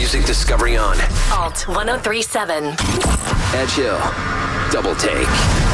music discovery on Alt 1037. Edge Hill, Double Take.